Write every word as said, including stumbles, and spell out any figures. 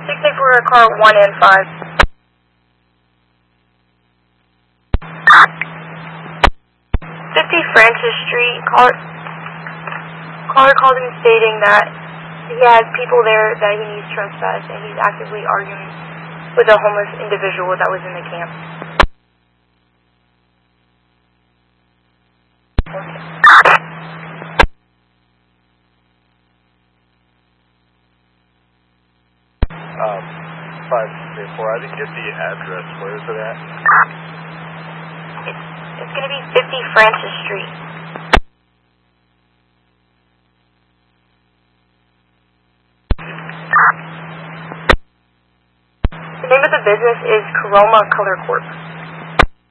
six eight four, car one and five. fifty Francis Street, caller, caller called me stating that he has people there that he needs trespass, and he's actively arguing with a homeless individual that was in the camp. Um, five three four, I didn't get the address. Where is it at? It's, it's going to be fifty Francis Street. The name of the business is Caroma Color Corp.